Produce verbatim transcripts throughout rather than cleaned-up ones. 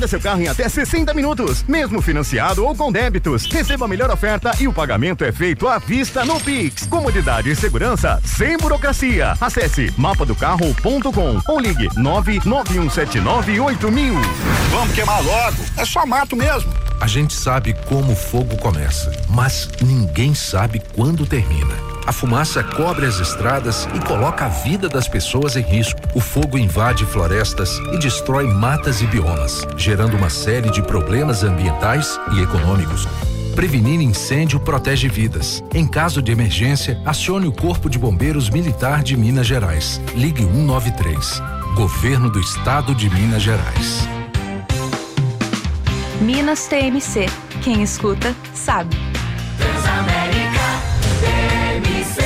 Traga seu carro em até sessenta minutos, mesmo financiado ou com débitos. Receba a melhor oferta e o pagamento é feito à vista no Pix. Comodidade e segurança sem burocracia. Acesse mapa do carro ponto com ou ligue nove nove um sete nove oito mil. Vamos queimar logo, é só mato mesmo. A gente sabe como o fogo começa, mas ninguém sabe quando termina. A fumaça cobre as estradas e coloca a vida das pessoas em risco. O fogo invade florestas e destrói matas e biomas, gerando uma série de problemas ambientais e econômicos. Prevenir incêndio protege vidas. Em caso de emergência, acione o Corpo de Bombeiros Militar de Minas Gerais. Ligue um nove três. Governo do Estado de Minas Gerais. Minas T M C. Quem escuta, sabe. Transamérica T M C.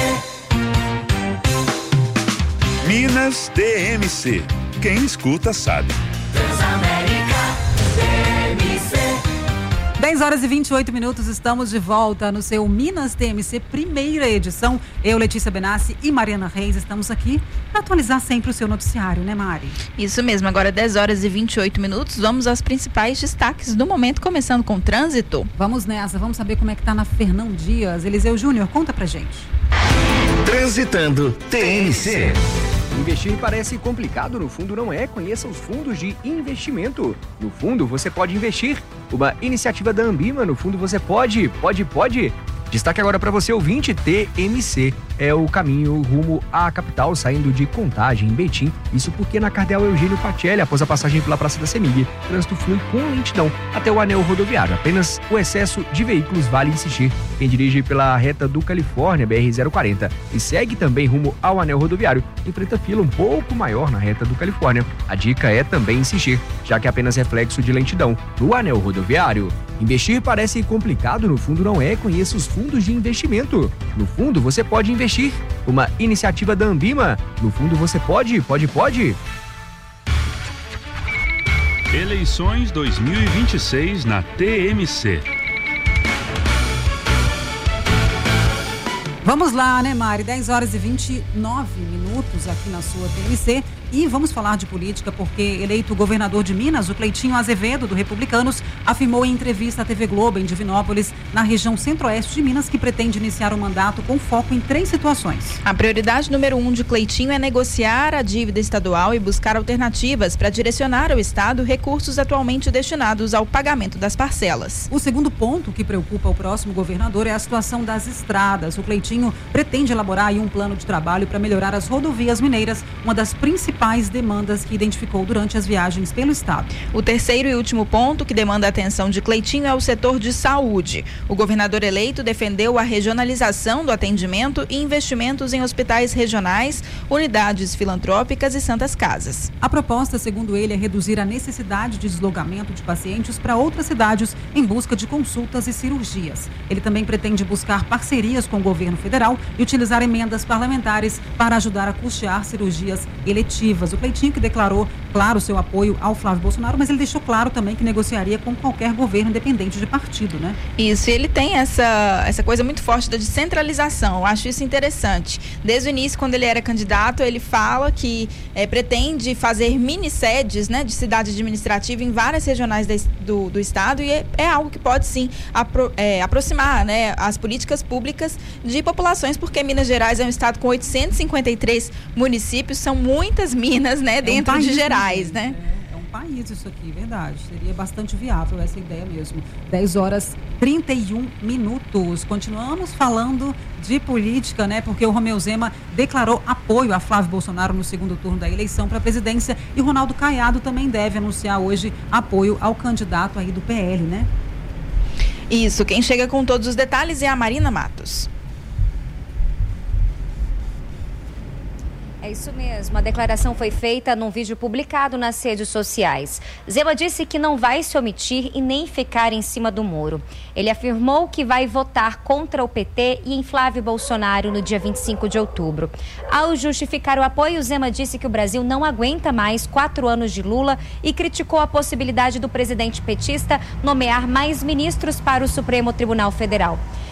Minas T M C. Quem escuta, sabe. Transamérica T M C. dez horas e vinte e oito minutos, estamos de volta no seu Minas T M C, primeira edição. Eu, Letícia Benassi e Mariana Reis estamos aqui para atualizar sempre o seu noticiário, né, Mari? Isso mesmo, agora dez horas e vinte e oito minutos, vamos aos principais destaques do momento, começando com o trânsito. Vamos nessa, vamos saber como é que tá na Fernão Dias. Eliseu Júnior, conta pra gente. Transitando T M C. Investir parece complicado, no fundo não é. Conheça os fundos de investimento. No fundo você pode investir. Uma iniciativa da Ambima, no fundo você pode, pode, pode. Destaque agora para você, ouvinte, T M C é o caminho rumo à capital, saindo de Contagem, em Betim. Isso porque na Cardeal Eugênio Pacelli, após a passagem pela Praça da Semig, o trânsito flui com lentidão até o anel rodoviário. Apenas o excesso de veículos vale insistir. Quem dirige pela reta do Califórnia, B R zero quarenta, e segue também rumo ao anel rodoviário, enfrenta fila um pouco maior na reta do Califórnia. A dica é também insistir, já que é apenas reflexo de lentidão no anel rodoviário. Investir parece complicado, no fundo não é. Conheça os fundos de investimento. No fundo você pode investir. Uma iniciativa da Ambima. No fundo você pode, pode, pode. Eleições dois mil e vinte e seis na T M C. Vamos lá, né, Mari? dez horas e vinte e nove minutos aqui na sua T M C. E vamos falar de política porque eleito governador de Minas, o Cleitinho Azevedo, do Republicanos, afirmou em entrevista à T V Globo, em Divinópolis, na região centro-oeste de Minas, que pretende iniciar o mandato com foco em três situações. A prioridade número um de Cleitinho é negociar a dívida estadual e buscar alternativas para direcionar ao Estado recursos atualmente destinados ao pagamento das parcelas. O segundo ponto que preocupa o próximo governador é a situação das estradas. O Cleitinho pretende elaborar aí um plano de trabalho para melhorar as rodovias mineiras, uma das principais demandas que identificou durante as viagens pelo Estado. O terceiro e último ponto que demanda a atenção de Cleitinho é o setor de saúde. O governador eleito defendeu a regionalização do atendimento e investimentos em hospitais regionais, unidades filantrópicas e santas casas. A proposta, segundo ele, é reduzir a necessidade de deslocamento de pacientes para outras cidades em busca de consultas e cirurgias. Ele também pretende buscar parcerias com o governo federal e utilizar emendas parlamentares para ajudar a custear cirurgias eletivas. O Cleitinho que declarou, claro, seu apoio ao Flávio Bolsonaro, mas ele deixou claro também que negociaria com qualquer governo independente de partido, né? Isso, e ele tem essa, essa coisa muito forte da descentralização. Eu acho isso interessante. Desde o início, quando ele era candidato, ele fala que é, pretende fazer mini-sedes, né, de cidade administrativa em várias regionais de, do, do estado, e é, é algo que pode sim apro, é, aproximar, né, as políticas públicas de populações, porque Minas Gerais é um estado com oitocentos e cinquenta e três municípios, são muitas Minas, né, dentro é um de Gerais, né? É, é um país isso aqui, verdade. Seria bastante viável essa ideia mesmo. dez horas e trinta e um minutos. Continuamos falando de política, né? Porque o Romeu Zema declarou apoio a Flávio Bolsonaro no segundo turno da eleição para a presidência e o Ronaldo Caiado também deve anunciar hoje apoio ao candidato aí do P L, né? Isso, quem chega com todos os detalhes é a Marina Matos. É isso mesmo, a declaração foi feita num vídeo publicado nas redes sociais. Zema disse que não vai se omitir e nem ficar em cima do muro. Ele afirmou que vai votar contra o P T e em Flávio Bolsonaro no dia vinte e cinco de outubro. Ao justificar o apoio, Zema disse que o Brasil não aguenta mais quatro anos de Lula e criticou a possibilidade do presidente petista nomear mais ministros para o Supremo Tribunal Federal.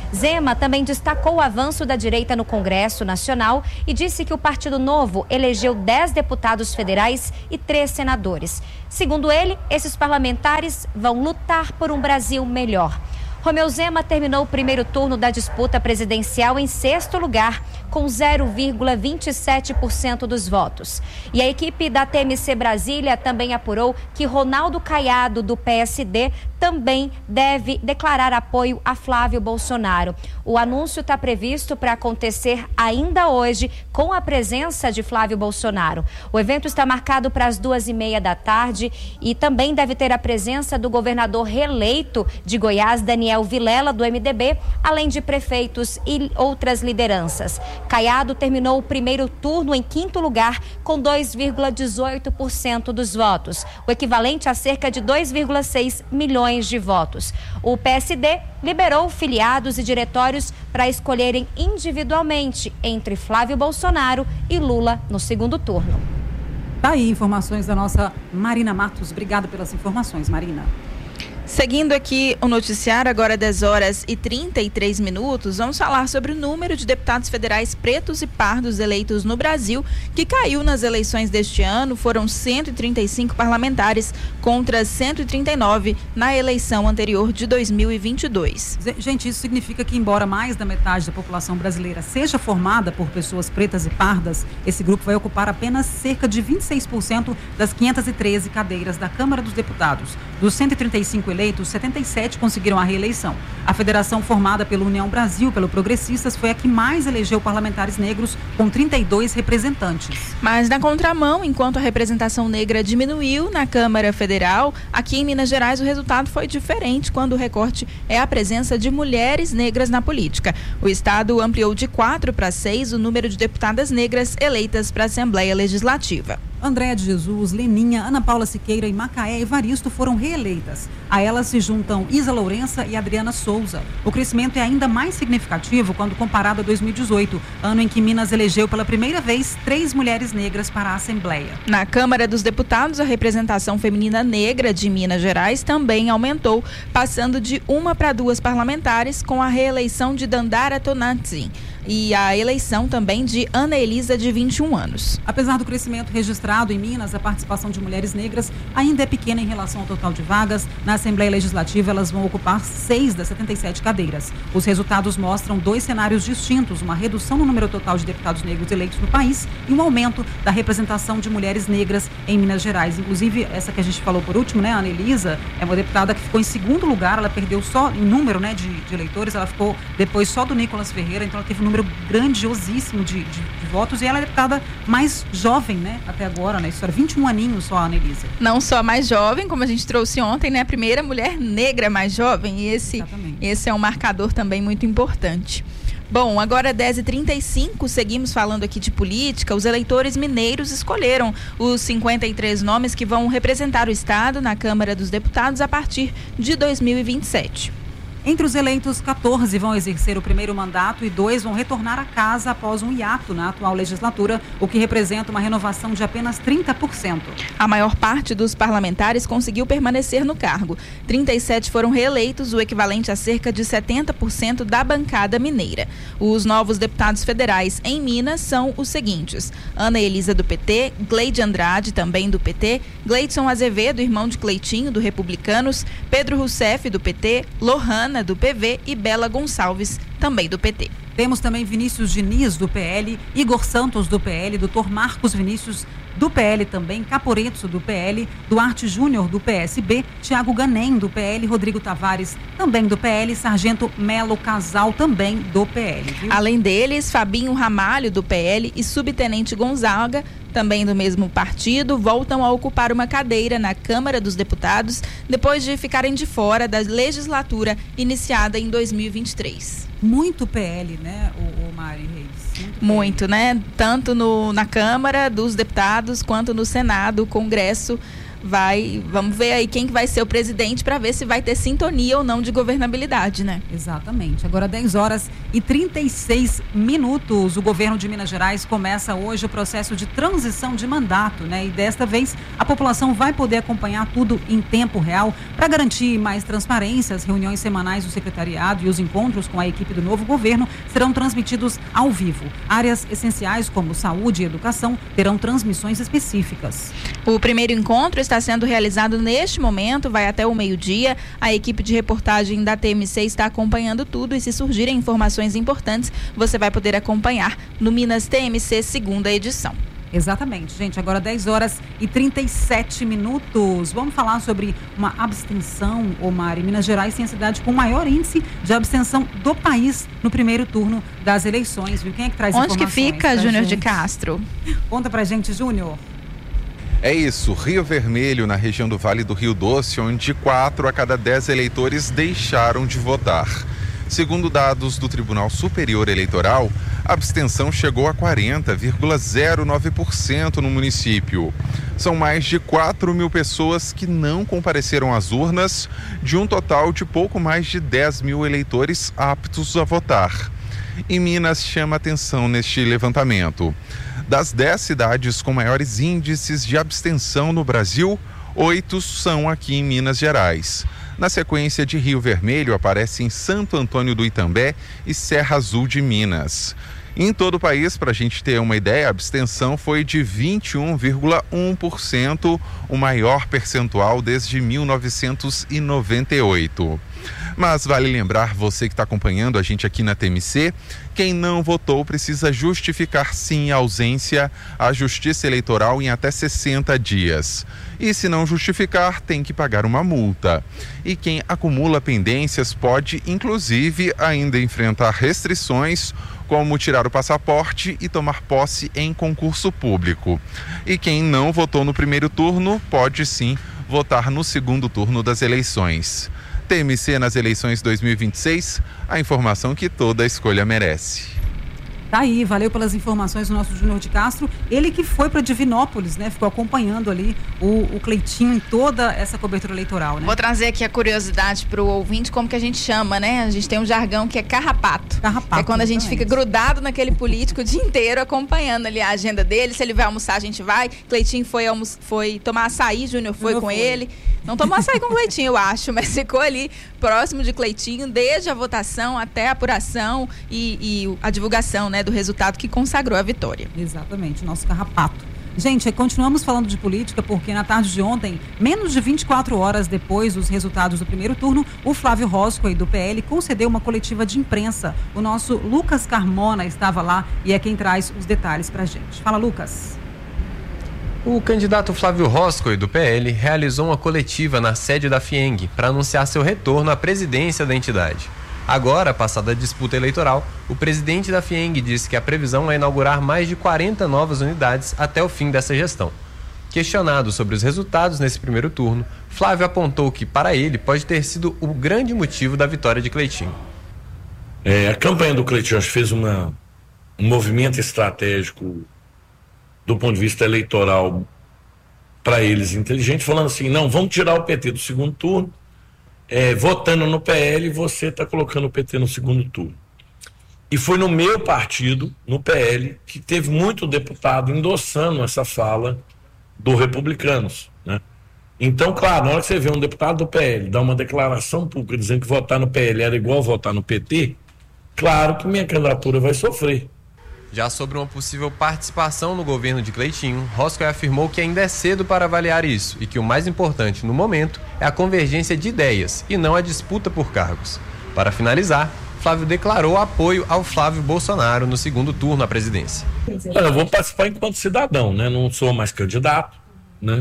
Zema também destacou o avanço da direita no Congresso Nacional e disse que o Partido Novo elegeu dez deputados federais e três senadores. Segundo ele, esses parlamentares vão lutar por um Brasil melhor. Romeu Zema terminou o primeiro turno da disputa presidencial em sexto lugar, com zero vírgula vinte e sete por cento dos votos. E a equipe da T M C Brasília também apurou que Ronaldo Caiado, do P S D, também deve declarar apoio a Flávio Bolsonaro. O anúncio está previsto para acontecer ainda hoje, com a presença de Flávio Bolsonaro. O evento está marcado para as duas e meia da tarde e também deve ter a presença do governador reeleito de Goiás, Daniel Vilela, do M D B, além de prefeitos e outras lideranças. Caiado terminou o primeiro turno em quinto lugar, com dois vírgula dezoito por cento dos votos, o equivalente a cerca de dois vírgula seis milhões de votos. O P S D liberou filiados e diretórios para escolherem individualmente entre Flávio Bolsonaro e Lula no segundo turno. Tá aí informações da nossa Marina Matos. Obrigada pelas informações, Marina. Seguindo aqui o noticiário, agora dez horas e trinta e três minutos, vamos falar sobre o número de deputados federais pretos e pardos eleitos no Brasil, que caiu nas eleições deste ano. Foram cento e trinta e cinco parlamentares contra cento e trinta e nove na eleição anterior de dois mil e vinte e dois. Gente, isso significa que, embora mais da metade da população brasileira seja formada por pessoas pretas e pardas, esse grupo vai ocupar apenas cerca de vinte e seis por cento das quinhentas e treze cadeiras da Câmara dos Deputados. Dos cento e trinta e cinco eleitos, setenta e sete conseguiram a reeleição. A federação formada pela União Brasil, pelo Progressistas, foi a que mais elegeu parlamentares negros, com trinta e dois representantes. Mas na contramão, enquanto a representação negra diminuiu na Câmara Federal, aqui em Minas Gerais o resultado foi diferente quando o recorte é a presença de mulheres negras na política. O estado ampliou de quatro para seis o número de deputadas negras eleitas para a Assembleia Legislativa. Andréa de Jesus, Leninha, Ana Paula Siqueira e Macaé Evaristo foram reeleitas. A elas se juntam Isa Lourença e Adriana Souza. O crescimento é ainda mais significativo quando comparado a dois mil e dezoito, ano em que Minas elegeu pela primeira vez três mulheres negras para a Assembleia. Na Câmara dos Deputados, a representação feminina negra de Minas Gerais também aumentou, passando de uma para duas parlamentares, com a reeleição de Dandara Tonantzin e a eleição também de Ana Elisa, de vinte e um anos. Apesar do crescimento registrado em Minas, a participação de mulheres negras ainda é pequena em relação ao total de vagas. Na Assembleia Legislativa, elas vão ocupar seis das setenta e sete cadeiras. Os resultados mostram dois cenários distintos: uma redução no número total de deputados negros eleitos no país e um aumento da representação de mulheres negras em Minas Gerais. Inclusive, essa que a gente falou por último, né, a Ana Elisa, é uma deputada que ficou em segundo lugar. Ela perdeu só em número, né, de, de eleitores, ela ficou depois só do Nicolas Ferreira, então ela teve um número grandiosíssimo de, de, de votos, e ela é a deputada mais jovem, né, até agora na história, vinte e um aninhos só, a Ana Elisa. Não só mais jovem, como a gente trouxe ontem, né, a primeira mulher negra mais jovem, e esse, esse é um marcador também muito importante. Bom, agora dez e trinta e cinco, seguimos falando aqui de política. Os eleitores mineiros escolheram os cinquenta e três nomes que vão representar o estado na Câmara dos Deputados a partir de dois mil e vinte e sete. Entre os eleitos, quatorze vão exercer o primeiro mandato e dois vão retornar à casa após um hiato na atual legislatura, o que representa uma renovação de apenas trinta por cento. A maior parte dos parlamentares conseguiu permanecer no cargo. trinta e sete foram reeleitos, o equivalente a cerca de setenta por cento da bancada mineira. Os novos deputados federais em Minas são os seguintes: Ana Elisa, do P T, Gleide Andrade, também do P T, Gleidson Azevedo, irmão de Cleitinho, do Republicanos, Pedro Rousseff, do P T, Lohana, do P V, e Bela Gonçalves, também do P T. Temos também Vinícius Diniz, do P L, Igor Santos, do P L, doutor Marcos Vinícius, do P L também, Caporetto, do P L, Duarte Júnior, do P S B, Tiago Ganem, do P L, Rodrigo Tavares, também do P L, Sargento Melo Casal, também do P L. Viu? Além deles, Fabinho Ramalho, do P L, e Subtenente Gonzaga, também do mesmo partido, voltam a ocupar uma cadeira na Câmara dos Deputados, depois de ficarem de fora da legislatura iniciada em dois mil e vinte e três. Muito P L, né, o, o Mari Reis? Muito, Muito né? Tanto no, na Câmara dos Deputados quanto no Senado, Congresso. vai, vamos ver aí quem que vai ser o presidente para ver se vai ter sintonia ou não de governabilidade, né? Exatamente. Agora dez horas e trinta e seis minutos. O governo de Minas Gerais começa hoje o processo de transição de mandato, né? E desta vez a população vai poder acompanhar tudo em tempo real para garantir mais transparência. As reuniões semanais do secretariado e os encontros com a equipe do novo governo serão transmitidos ao vivo. Áreas essenciais como saúde e educação terão transmissões específicas. O primeiro encontro está sendo realizado neste momento, vai até o meio-dia. A equipe de reportagem da T M C está acompanhando tudo e se surgirem informações importantes, você vai poder acompanhar no Minas T M C segunda edição. Exatamente, gente. Agora dez horas e trinta e sete minutos. Vamos falar sobre uma abstenção, Omar. Em Minas Gerais tem a cidade com o maior índice de abstenção do país no primeiro turno das eleições, viu? Quem é que traz Onde informações? Onde que fica, Júnior de Castro? Conta pra gente, Júnior. É isso, Rio Vermelho, na região do Vale do Rio Doce, onde quatro a cada dez eleitores deixaram de votar. Segundo dados do Tribunal Superior Eleitoral, a abstenção chegou a quarenta vírgula zero nove por cento no município. São mais de quatro mil pessoas que não compareceram às urnas, de um total de pouco mais de dez mil eleitores aptos a votar. E Minas chama atenção neste levantamento. Das dez cidades com maiores índices de abstenção no Brasil, oito são aqui em Minas Gerais. Na sequência de Rio Vermelho, aparecem Santo Antônio do Itambé e Serra Azul de Minas. Em todo o país, para a gente ter uma ideia, a abstenção foi de vinte e um vírgula um por cento, o maior percentual desde mil novecentos e noventa e oito. Mas vale lembrar, você que está acompanhando a gente aqui na T M C, quem não votou precisa justificar sim a ausência à Justiça Eleitoral em até sessenta dias. E se não justificar, tem que pagar uma multa. E quem acumula pendências pode, inclusive, ainda enfrentar restrições, como tirar o passaporte e tomar posse em concurso público. E quem não votou no primeiro turno pode sim votar no segundo turno das eleições. T M C nas eleições dois mil e vinte e seis, a informação que toda escolha merece. Tá aí, valeu pelas informações do nosso Júnior de Castro. Ele que foi para Divinópolis, né? Ficou acompanhando ali o, o Cleitinho em toda essa cobertura eleitoral, né? Vou trazer aqui a curiosidade para o ouvinte, como que a gente chama, né? A gente tem um jargão que é carrapato. Carrapato. É quando a gente fica grudado naquele político o dia inteiro, acompanhando ali a agenda dele. Se ele vai almoçar, a gente vai. Cleitinho foi, almoço, foi tomar açaí, Júnior foi com foi. ele. Não tomou açaí com o Cleitinho, eu acho, mas ficou ali próximo de Cleitinho, desde a votação até a apuração e, e a divulgação, né, do resultado que consagrou a vitória. Exatamente, nosso carrapato. Gente, continuamos falando de política porque na tarde de ontem, menos de vinte e quatro horas depois dos resultados do primeiro turno, o Flávio Roscoe, do P L, concedeu uma coletiva de imprensa. O nosso Lucas Carmona estava lá e é quem traz os detalhes pra gente. Fala, Lucas. O candidato Flávio Roscoe, do P L, realizou uma coletiva na sede da FIENG para anunciar seu retorno à presidência da entidade. Agora, passada a disputa eleitoral, o presidente da FIENG disse que a previsão é inaugurar mais de quarenta novas unidades até o fim dessa gestão. Questionado sobre os resultados nesse primeiro turno, Flávio apontou que, para ele, pode ter sido o grande motivo da vitória de Cleitinho. É, a campanha do Cleitinho fez uma, um movimento estratégico do ponto de vista eleitoral para eles inteligente, falando assim, não, vamos tirar o P T do segundo turno, é, votando no P L, você está colocando o P T no segundo turno. E foi no meu partido, no P L, que teve muito deputado endossando essa fala do Republicanos, né? Então, claro, na hora que você vê um deputado do P L dar uma declaração pública dizendo que votar no P L era igual votar no P T, claro que minha candidatura vai sofrer. Já sobre uma possível participação no governo de Cleitinho, Roscoe afirmou que ainda é cedo para avaliar isso e que o mais importante no momento é a convergência de ideias e não a disputa por cargos. Para finalizar, Flávio declarou apoio ao Flávio Bolsonaro no segundo turno à presidência. Eu vou participar enquanto cidadão, né? Não sou mais candidato, né?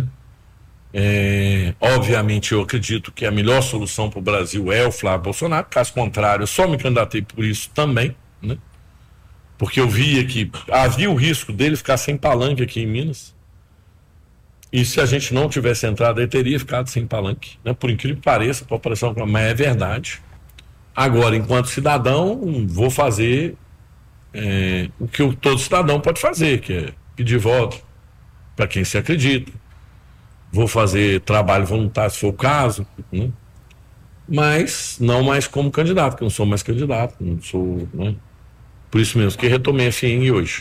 É, obviamente eu acredito que a melhor solução para o Brasil é o Flávio Bolsonaro, caso contrário eu só me candidatei por isso também, né? Porque eu via que havia o risco dele ficar sem palanque aqui em Minas. E se a gente não tivesse entrado, ele teria ficado sem palanque, né? Por incrível que pareça, para operação, mas é verdade. Agora, enquanto cidadão, vou fazer é, o que todo cidadão pode fazer, que é pedir voto para quem se acredita, vou fazer trabalho voluntário, se for o caso, né? Mas não mais como candidato, porque eu não sou mais candidato, não sou, né? Por isso mesmo que retomei a FIENG hoje.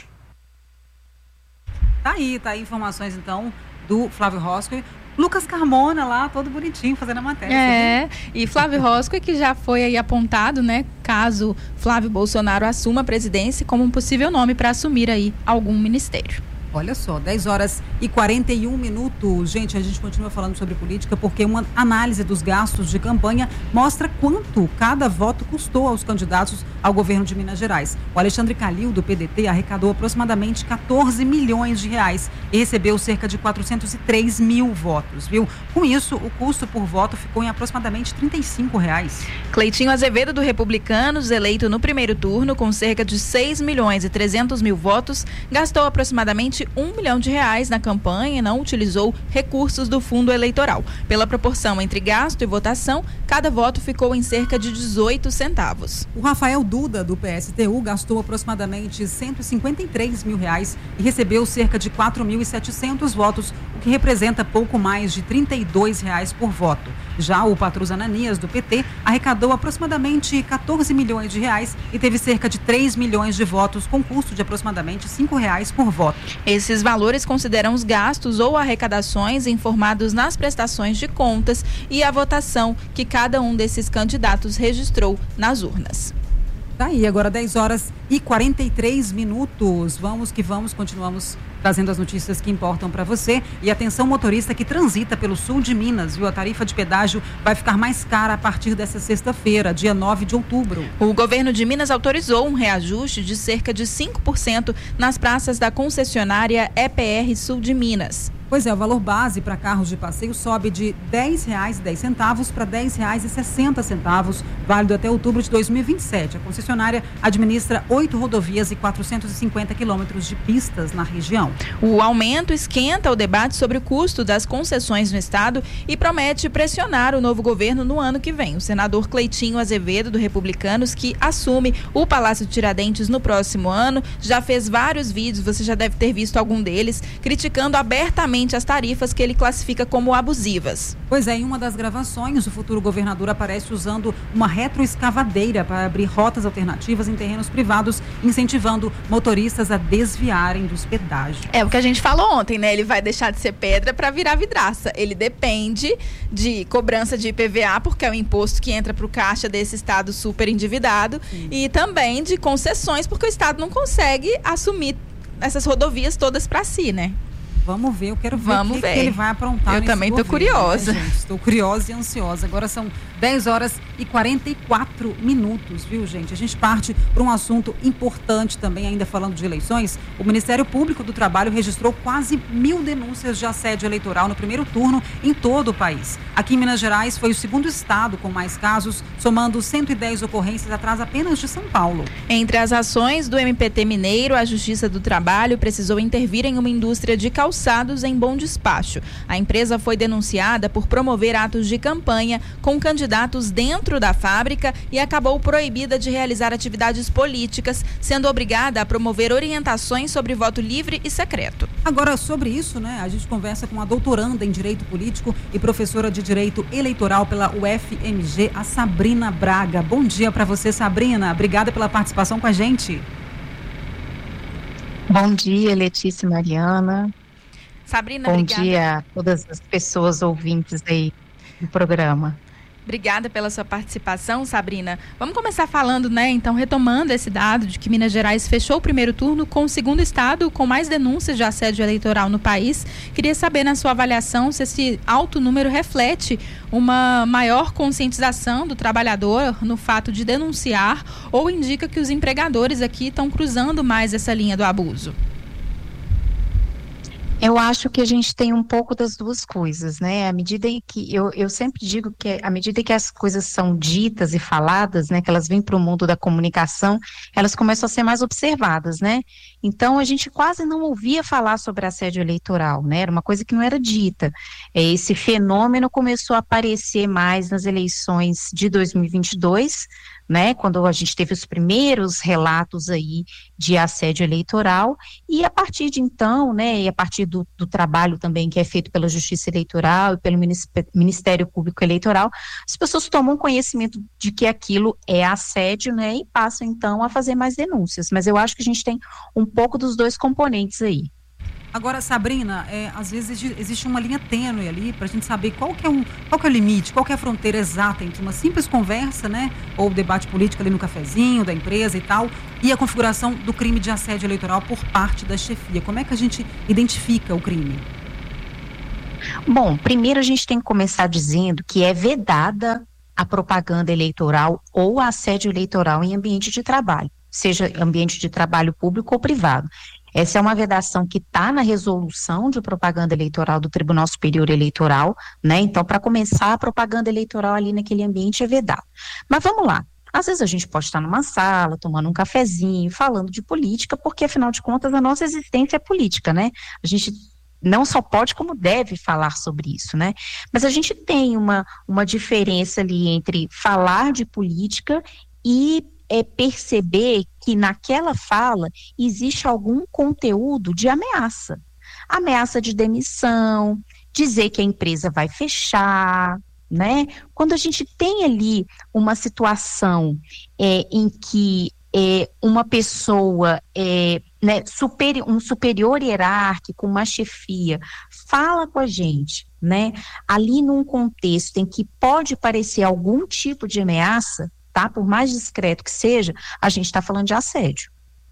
Tá aí, tá aí informações então do Flávio Roscoe. Lucas Carmona lá, todo bonitinho, fazendo a matéria. É, e Flávio Roscoe que já foi aí apontado, né, caso Flávio Bolsonaro assuma a presidência, como um possível nome para assumir aí algum ministério. Olha só, dez horas e quarenta e um minutos. Gente, a gente continua falando sobre política porque uma análise dos gastos de campanha mostra quanto cada voto custou aos candidatos ao governo de Minas Gerais. O Alexandre Calil, do P D T, arrecadou aproximadamente catorze milhões de reais e recebeu cerca de quatrocentos e três mil votos, viu? Com isso, o custo por voto ficou em aproximadamente trinta e cinco reais. Cleitinho Azevedo, do Republicanos, eleito no primeiro turno com cerca de seis milhões e trezentos mil votos, gastou aproximadamente um milhão de reais na campanha e não utilizou recursos do fundo eleitoral. Pela proporção entre gasto e votação, cada voto ficou em cerca de dezoito centavos. O Rafael Duda, do P S T U, gastou aproximadamente cento e cinquenta e três mil reais e recebeu cerca de quatro mil e setecentos votos, o que representa pouco mais de trinta e dois reais por voto. Já o Patrus Ananias, do P T, arrecadou aproximadamente catorze milhões de reais e teve cerca de três milhões de votos, com custo de aproximadamente cinco reais por voto. Esses valores consideram os gastos ou arrecadações informados nas prestações de contas e a votação que cada um desses candidatos registrou nas urnas. Tá aí, agora dez horas e quarenta e três minutos. Vamos que vamos, continuamos trazendo as notícias que importam para você. E atenção, motorista que transita pelo sul de Minas, viu? A tarifa de pedágio vai ficar mais cara a partir dessa sexta-feira, dia nove de outubro. O governo de Minas autorizou um reajuste de cerca de cinco por cento nas praças da concessionária E P R Sul de Minas. Pois é, o valor base para carros de passeio sobe de dez reais e dez centavos para dez reais e sessenta centavos, válido até outubro de dois mil e vinte e sete. A concessionária administra oito rodovias e quatrocentos e cinquenta quilômetros de pistas na região. O aumento esquenta o debate sobre o custo das concessões no estado e promete pressionar o novo governo no ano que vem. O senador Cleitinho Azevedo, do Republicanos, que assume o Palácio Tiradentes no próximo ano, já fez vários vídeos, você já deve ter visto algum deles, criticando abertamente as tarifas que ele classifica como abusivas. Pois é, em uma das gravações, o futuro governador aparece usando uma retroescavadeira para abrir rotas alternativas em terrenos privados, incentivando motoristas a desviarem dos pedágios. É o que a gente falou ontem, né? Ele vai deixar de ser pedra para virar vidraça. Ele depende de cobrança de I P V A, porque é o imposto que entra para o caixa desse estado super endividado, Sim. e também de concessões, porque o estado não consegue assumir essas rodovias todas para si, né? Vamos ver, eu quero ver Vamos o que, ver. que ele vai aprontar. Eu também estou curiosa. Né, estou curiosa e ansiosa. Agora são dez horas e quarenta e quatro minutos, viu, gente? A gente parte para um assunto importante também, ainda falando de eleições. O Ministério Público do Trabalho registrou quase mil denúncias de assédio eleitoral no primeiro turno em todo o país. Aqui em Minas Gerais foi o segundo estado com mais casos, somando cento e dez ocorrências atrás apenas de São Paulo. Entre as ações do M P T Mineiro, a Justiça do Trabalho precisou intervir em uma indústria de calçados em Bom Despacho. A empresa foi denunciada por promover atos de campanha com candidatos dentro da fábrica e acabou proibida de realizar atividades políticas, sendo obrigada a promover orientações sobre voto livre e secreto. Agora, sobre isso, né, a gente conversa com a doutoranda em Direito Político e professora de Direito Eleitoral pela U F M G, a Sabrina Braga. Bom dia para você, Sabrina. Obrigada pela participação com a gente. Bom dia, Letícia e Mariana. Sabrina, Bom obrigada. dia a todas as pessoas ouvintes aí do programa. Obrigada pela sua participação, Sabrina. Vamos começar falando, né, então, retomando esse dado de que Minas Gerais fechou o primeiro turno com o segundo estado com mais denúncias de assédio eleitoral no país. Queria saber, na sua avaliação, se esse alto número reflete uma maior conscientização do trabalhador no fato de denunciar ou indica que os empregadores aqui estão cruzando mais essa linha do abuso. Eu acho que a gente tem um pouco das duas coisas, né? À medida em que, eu, eu sempre digo que à medida que as coisas são ditas e faladas, né? Que elas vêm para o mundo da comunicação, elas começam a ser mais observadas, né? Então, a gente quase não ouvia falar sobre assédio eleitoral, né? Era uma coisa que não era dita. Esse fenômeno começou a aparecer mais nas eleições de dois mil e vinte e dois, né, quando a gente teve os primeiros relatos aí de assédio eleitoral, e a partir de então, né, e a partir do, do trabalho também que é feito pela Justiça Eleitoral e pelo Ministério Público Eleitoral, as pessoas tomam conhecimento de que aquilo é assédio, né, e passam então a fazer mais denúncias, mas eu acho que a gente tem um pouco dos dois componentes aí. Agora, Sabrina, é, às vezes existe uma linha tênue ali para a gente saber qual que, é um, qual que é o limite, qual que é a fronteira exata entre uma simples conversa, né, ou debate político ali no cafezinho da empresa e tal, e a configuração do crime de assédio eleitoral por parte da chefia. Como é que a gente identifica o crime? Bom, primeiro a gente tem que começar dizendo que é vedada a propaganda eleitoral ou assédio eleitoral em ambiente de trabalho, seja ambiente de trabalho público ou privado. Essa é uma vedação que está na resolução de propaganda eleitoral do Tribunal Superior Eleitoral, né? Então, para começar, a propaganda eleitoral ali naquele ambiente é vedada. Mas vamos lá. Às vezes a gente pode estar numa sala, tomando um cafezinho, falando de política, porque, afinal de contas, a nossa existência é política, né? A gente não só pode, como deve falar sobre isso, né? Mas a gente tem uma, uma diferença ali entre falar de política e é perceber que naquela fala existe algum conteúdo de ameaça. Ameaça de demissão, dizer que a empresa vai fechar, né? Quando a gente tem ali uma situação é, em que é, uma pessoa, é, né, superi- um superior hierárquico, uma chefia, fala com a gente, né? Ali num contexto em que pode parecer algum tipo de ameaça, tá? Por mais discreto que seja, a gente está falando de assédio.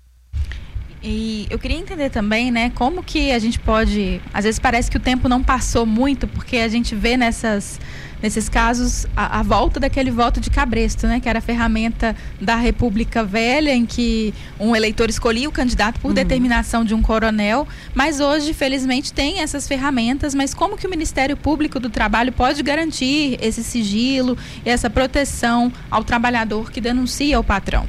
E eu queria entender também, né, como que a gente pode, às vezes parece que o tempo não passou muito, porque a gente vê nessas, nesses casos a, a volta daquele voto de cabresto, né, que era a ferramenta da República Velha, em que um eleitor escolhia o candidato por uhum. determinação de um coronel, mas hoje, felizmente, tem essas ferramentas, mas como que o Ministério Público do Trabalho pode garantir esse sigilo e essa proteção ao trabalhador que denuncia o patrão?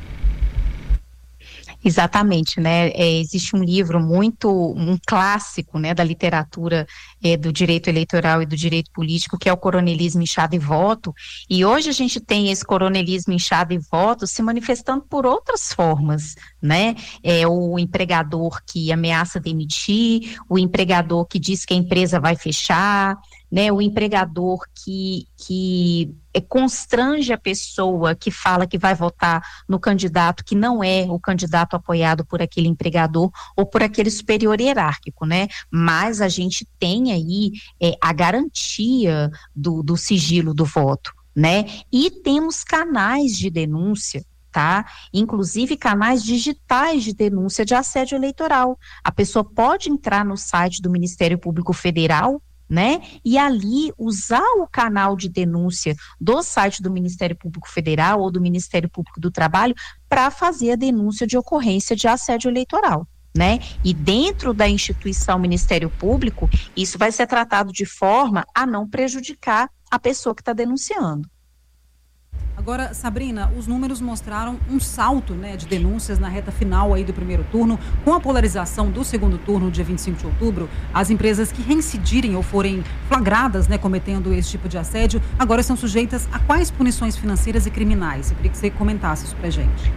Exatamente, né? É, existe um livro muito, um clássico, né, da literatura é, do direito eleitoral e do direito político, que é o Coronelismo em Chave e Voto, e hoje a gente tem esse coronelismo em chave e voto se manifestando por outras formas, né? É o empregador que ameaça demitir, o empregador que diz que a empresa vai fechar, né? O empregador que, que é, constrange a pessoa que fala que vai votar no candidato que não é o candidato apoiado por aquele empregador ou por aquele superior hierárquico, né? Mas a gente tem aí é, a garantia do, do sigilo do voto, né? E temos canais de denúncia, tá? Inclusive canais digitais de denúncia de assédio eleitoral. A pessoa pode entrar no site do Ministério Público Federal, né? E ali usar o canal de denúncia do site do Ministério Público Federal ou do Ministério Público do Trabalho para fazer a denúncia de ocorrência de assédio eleitoral, né? E dentro da instituição Ministério Público, isso vai ser tratado de forma a não prejudicar a pessoa que está denunciando. Agora, Sabrina, os números mostraram um salto, né, de denúncias na reta final aí do primeiro turno. Com a polarização do segundo turno, dia vinte e cinco de outubro, as empresas que reincidirem ou forem flagradas, né, cometendo esse tipo de assédio, agora estão sujeitas a quais punições financeiras e criminais? Eu queria que você comentasse isso pra gente.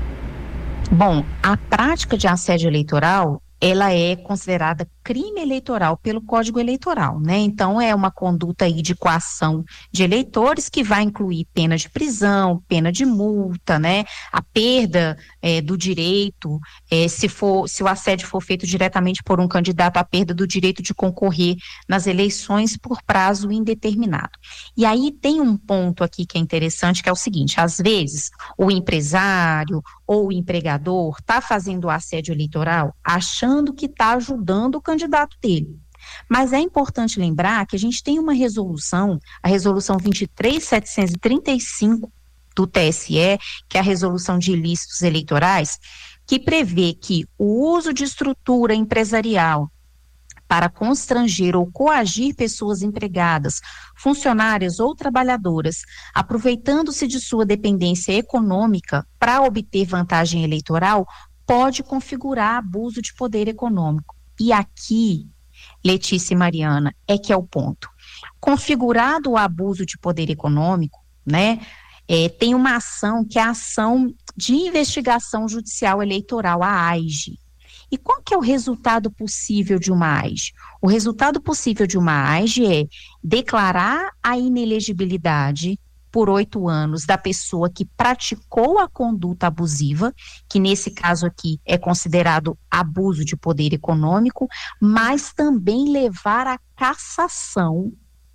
Bom, a prática de assédio eleitoral, ela é considerada crime eleitoral pelo Código Eleitoral, né? Então é uma conduta aí de coação de eleitores que vai incluir pena de prisão, pena de multa, né? A perda é, do direito, é, se for, se o assédio for feito diretamente por um candidato, a perda do direito de concorrer nas eleições por prazo indeterminado. E aí tem um ponto aqui que é interessante, que é o seguinte: às vezes o empresário ou o empregador está fazendo o assédio eleitoral achando que está ajudando o candidato dele. Mas é importante lembrar que a gente tem uma resolução, a resolução vinte e três mil setecentos e trinta e cinco do T S E, que é a resolução de ilícitos eleitorais, que prevê que o uso de estrutura empresarial para constranger ou coagir pessoas empregadas, funcionárias ou trabalhadoras, aproveitando-se de sua dependência econômica para obter vantagem eleitoral, pode configurar abuso de poder econômico. E aqui, Letícia e Mariana, é que é o ponto. Configurado o abuso de poder econômico, né, é, tem uma ação que é a ação de investigação judicial eleitoral, a A I G. E qual que é o resultado possível de uma A I G? O resultado possível de uma A I G é declarar a inelegibilidade por oito anos da pessoa que praticou a conduta abusiva, que nesse caso aqui é considerado abuso de poder econômico, mas também levar à cassação,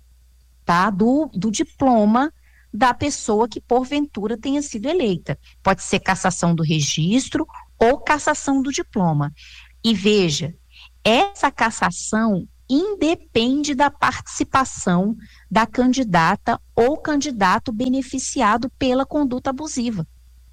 tá, do, do diploma da pessoa que porventura tenha sido eleita. Pode ser cassação do registro ou cassação do diploma. E veja, essa cassação independe da participação da candidata ou candidato beneficiado pela conduta abusiva.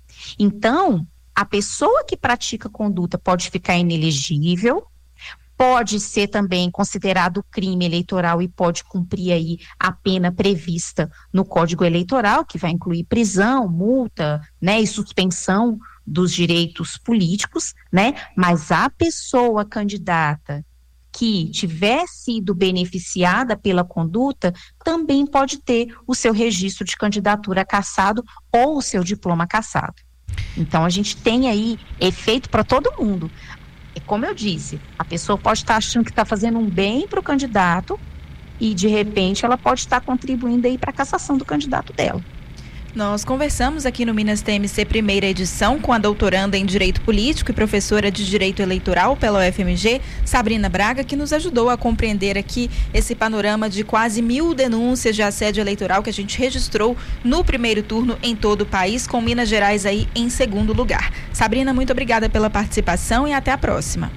Então, a pessoa que pratica conduta pode ficar inelegível, pode ser também considerado crime eleitoral e pode cumprir aí a pena prevista no Código Eleitoral, que vai incluir prisão, multa, né, e suspensão dos direitos políticos, né? Mas a pessoa candidata que tiver sido beneficiada pela conduta, também pode ter o seu registro de candidatura cassado ou o seu diploma cassado. Então, a gente tem aí efeito para todo mundo. E como eu disse, a pessoa pode estar achando que está fazendo um bem para o candidato e, de repente, ela pode estar contribuindo aí para a cassação do candidato dela. Nós conversamos aqui no Minas T M C primeira edição com a doutoranda em Direito Político e professora de Direito Eleitoral pela U F M G, Sabrina Braga, que nos ajudou a compreender aqui esse panorama de quase mil denúncias de assédio eleitoral que a gente registrou no primeiro turno em todo o país, com Minas Gerais aí em segundo lugar. Sabrina, muito obrigada pela participação e até a próxima.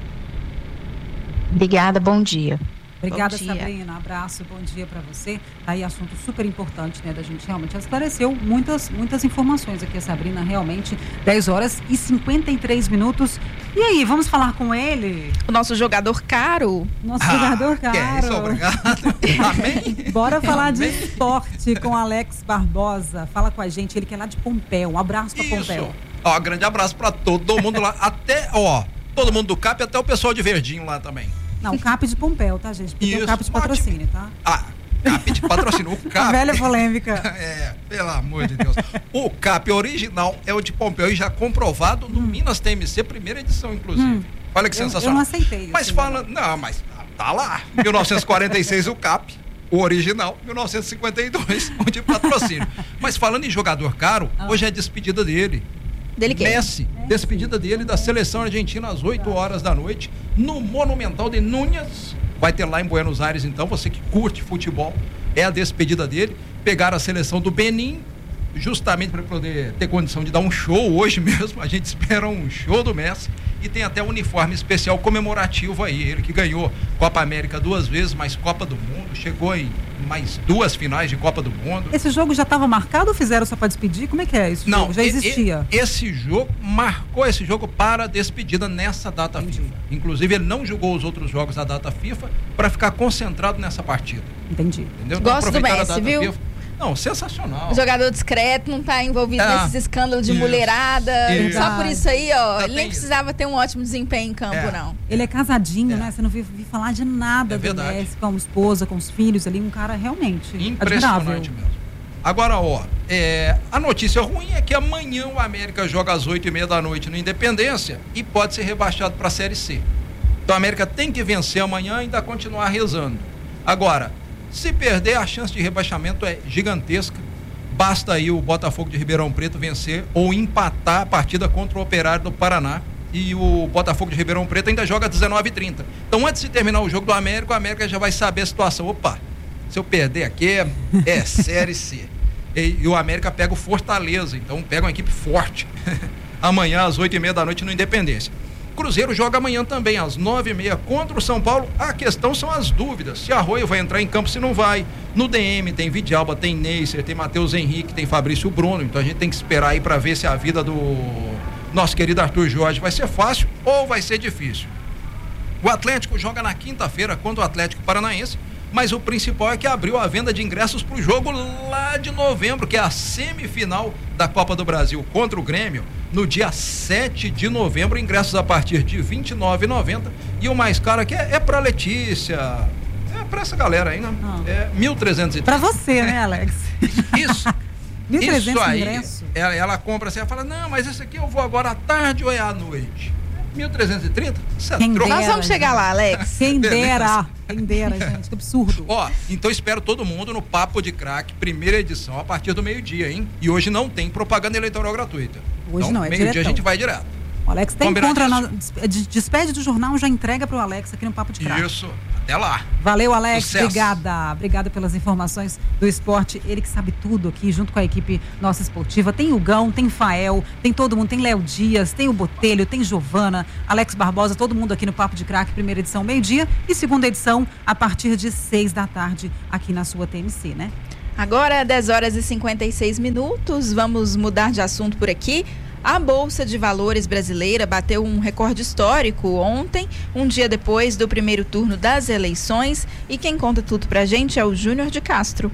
Obrigada, bom dia. Obrigada, Sabrina. Abraço, bom dia para você. Tá aí assunto super importante, né, da gente realmente esclareceu muitas, muitas informações aqui, a Sabrina, realmente, dez horas e cinquenta e três minutos. E aí, vamos falar com ele? O nosso jogador caro. Nosso ah, jogador caro. Que é isso, obrigado. Amém? Bora falar Amém. de esporte com Alex Barbosa. Fala com a gente, ele que é lá de Pompéu. Um abraço para Pompéu. Ó, grande abraço para todo mundo lá, até, ó, todo mundo do C A P, até o pessoal de Verdinho lá também. Não, o C A P de Pompéu, tá, gente? Porque Isso, o C A P de patrocínio, tá? Ah, C A P de patrocínio. O C A P... A velha polêmica. É, pelo amor de Deus. O C A P original é o de Pompéu e já comprovado no hum. Minas T M C, primeira edição, inclusive. Hum. Olha que eu, sensacional. Eu não aceitei. Mas fala... Não, mas tá lá. mil novecentos e quarenta e seis o C A P, o original. mil novecentos e cinquenta e dois o de patrocínio. Mas falando em jogador caro, ah. hoje é a despedida dele. Dele quem? Messi, despedida dele da seleção argentina às oito horas da noite, no Monumental de Núñez. Vai ter lá em Buenos Aires, então, você que curte futebol, é a despedida dele. Pegaram a seleção do Benin, justamente para poder ter condição de dar um show hoje mesmo. A gente espera um show do Messi. E tem até um uniforme especial comemorativo aí. Ele que ganhou Copa América duas vezes, mais Copa do Mundo, chegou em mais duas finais de Copa do Mundo. Esse jogo já estava marcado ou fizeram só para despedir? Como é que é isso? Não, já existia. E, e, esse jogo marcou esse jogo para a despedida nessa data Entendi. FIFA. Inclusive, ele não jogou os outros jogos da data FIFA para ficar concentrado nessa partida. Entendi. Entendeu? Gosto do Messi, viu? FIFA. Não, sensacional. Jogador discreto, não tá envolvido é, nesses escândalos de isso, mulherada. Isso. Só por isso aí, ó, ele nem precisava ter um ótimo desempenho em campo, é. não. Ele é casadinho, é. né? Você não viu falar de nada é do Messi, com a esposa, com os filhos ali, um cara realmente impressionante admirável. Mesmo. Agora, ó, é, a notícia ruim é que amanhã o América joga às oito e meia da noite no Independência e pode ser rebaixado para a Série C. Então a América tem que vencer amanhã e ainda continuar rezando. Agora, se perder, a chance de rebaixamento é gigantesca. Basta aí o Botafogo de Ribeirão Preto vencer ou empatar a partida contra o Operário do Paraná. E o Botafogo de Ribeirão Preto ainda joga às dezenove e trinta. Então, antes de terminar o jogo do América, o América já vai saber a situação. Opa, se eu perder aqui, é, é Série C. E, e o América pega o Fortaleza. Então, pega uma equipe forte. Amanhã, às oito e meia da noite, no Independência. Cruzeiro joga amanhã também, às nove e meia, contra o São Paulo. A questão são as dúvidas. Se Arroio vai entrar em campo, se não vai. No D M tem Vidalba, tem Neisser, tem Matheus Henrique, tem Fabrício Bruno. Então a gente tem que esperar aí para ver se a vida do nosso querido Arthur Jorge vai ser fácil ou vai ser difícil. O Atlético joga na quinta-feira contra o Atlético Paranaense, mas o principal é que abriu a venda de ingressos para o jogo lá de novembro, que é a semifinal da Copa do Brasil contra o Grêmio, no dia sete de novembro, ingressos a partir de vinte e nove reais e noventa centavos, e o mais caro aqui é, é para Letícia, é para essa galera aí, né? Ah. É mil trezentos e trinta. Para você, né, Alex? Isso. mil e Isso trezentos aí, ingressos. ela, ela compra assim, ela fala, não, mas esse aqui eu vou agora à tarde ou é à noite? mil trezentos e trinta? Quem dera, Nós vamos chegar lá, Alex. Quem dera, quem dera, gente, que absurdo. Ó, então espero todo mundo no Papo de Crack, primeira edição, a partir do meio-dia, hein? E hoje não tem propaganda eleitoral gratuita. Hoje então, não, é meio-dia diretão. a gente vai direto. O Alex tem Combinado contra, isso? na, despede do jornal, já entrega pro Alex aqui no Papo de Crack. Isso, até lá. Valeu, Alex, Sucesso. obrigada. Obrigada pelas informações do esporte. Ele que sabe tudo aqui, junto com a equipe nossa esportiva. Tem o Gão, tem Fael, tem todo mundo, tem Léo Dias, tem o Botelho, tem Giovana, Alex Barbosa, todo mundo aqui no Papo de Crack, primeira edição, meio-dia, e segunda edição, a partir de seis da tarde, aqui na sua T M C, né? Agora, dez horas e cinquenta e seis minutos, vamos mudar de assunto por aqui. A Bolsa de Valores brasileira bateu um recorde histórico ontem, um dia depois do primeiro turno das eleições. E quem conta tudo pra gente é o Júnior de Castro.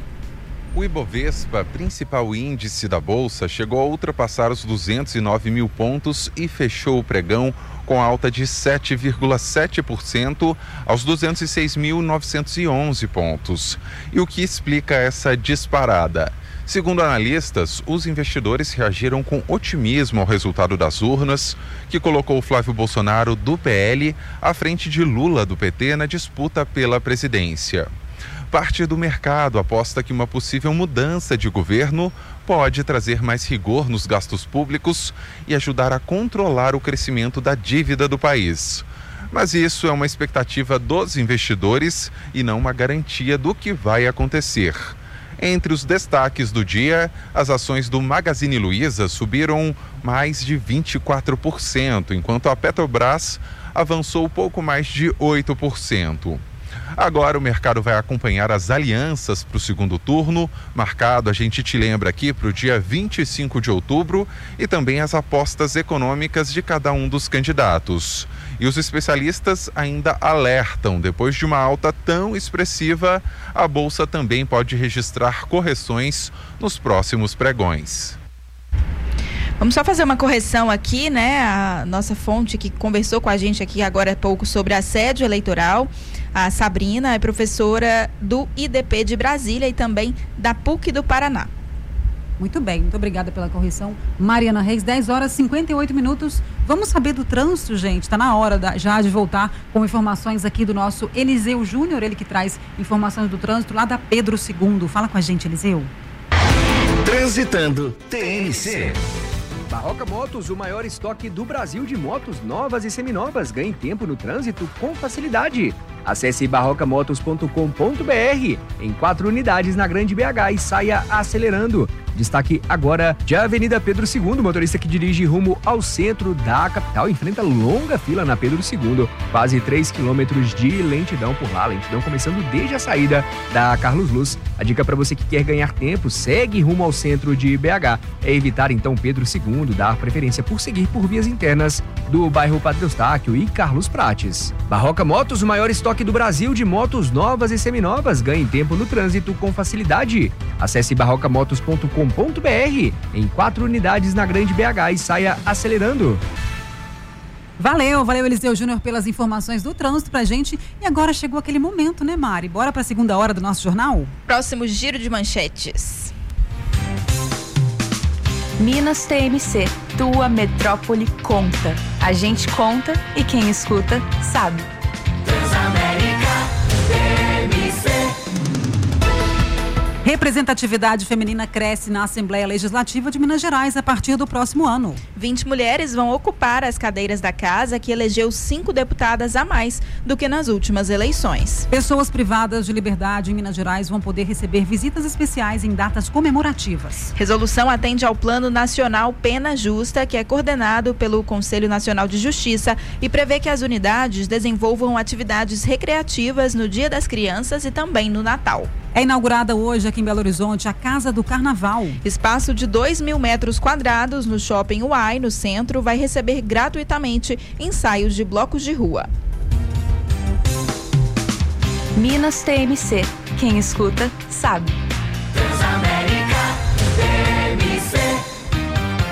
O Ibovespa, principal índice da Bolsa, chegou a ultrapassar os duzentos e nove mil pontos e fechou o pregão com alta de sete vírgula sete por cento aos duzentos e seis mil novecentos e onze pontos. E o que explica essa disparada? Segundo analistas, os investidores reagiram com otimismo ao resultado das urnas, que colocou Flávio Bolsonaro, do P L, à frente de Lula, do P T, na disputa pela presidência. Parte do mercado aposta que uma possível mudança de governo pode trazer mais rigor nos gastos públicos e ajudar a controlar o crescimento da dívida do país. Mas isso é uma expectativa dos investidores e não uma garantia do que vai acontecer. Entre os destaques do dia, as ações do Magazine Luiza subiram mais de vinte e quatro por cento, enquanto a Petrobras avançou pouco mais de oito por cento. Agora o mercado vai acompanhar as alianças para o segundo turno, marcado, a gente te lembra aqui, para o dia vinte e cinco de outubro, e também as apostas econômicas de cada um dos candidatos. E os especialistas ainda alertam, depois de uma alta tão expressiva, a Bolsa também pode registrar correções nos próximos pregões. Vamos só fazer uma correção aqui, né? A nossa fonte que conversou com a gente aqui agora há pouco sobre assédio eleitoral, a Sabrina, é professora do I D P de Brasília e também da P U C do Paraná. Muito bem, muito obrigada pela correção. Mariana Reis, dez horas e cinquenta e oito minutos. Vamos saber do trânsito, gente. Está na hora da, já de voltar com informações aqui do nosso Eliseu Júnior, ele que traz informações do trânsito lá da Pedro segundo. Fala com a gente, Eliseu. Transitando T N C. Barroca Motos, o maior estoque do Brasil de motos novas e seminovas. Ganhe tempo no trânsito com facilidade. Acesse barroca motos ponto com ponto b r em quatro unidades na Grande B H e saia acelerando. Destaque agora de Avenida Pedro segundo, motorista que dirige rumo ao centro da capital enfrenta longa fila na Pedro segundo, quase três quilômetros de lentidão por lá, lentidão começando desde a saída da Carlos Luz. A dica para você que quer ganhar tempo, segue rumo ao centro de B H, é evitar então Pedro segundo, dar preferência por seguir por vias internas do bairro Padre Eustáquio e Carlos Prates. Barroca Motos, o maior estoque do Brasil de motos novas e seminovas. Ganhe tempo no trânsito com facilidade. Acesse barroca motos ponto com ponto b r em quatro unidades na Grande B H e saia acelerando. Valeu, valeu Eliseu Júnior pelas informações do trânsito pra gente. E agora chegou aquele momento, né, Mari? Bora pra segunda hora do nosso jornal? Próximo giro de manchetes. Minas T M C, tua metrópole conta. A gente conta e quem escuta sabe. Transamérica T M C. Representatividade feminina cresce na Assembleia Legislativa de Minas Gerais a partir do próximo ano. vinte mulheres vão ocupar as cadeiras da casa, que elegeu cinco deputadas a mais do que nas últimas eleições. Pessoas privadas de liberdade em Minas Gerais vão poder receber visitas especiais em datas comemorativas. Resolução atende ao Plano Nacional Pena Justa, que é coordenado pelo Conselho Nacional de Justiça e prevê que as unidades desenvolvam atividades recreativas no Dia das Crianças e também no Natal. É inaugurada hoje aqui em Belo Horizonte a Casa do Carnaval. Espaço de dois mil metros quadrados no Shopping Uai, no centro, vai receber gratuitamente ensaios de blocos de rua. Minas T M C. Quem escuta, sabe. Transamérica T M C.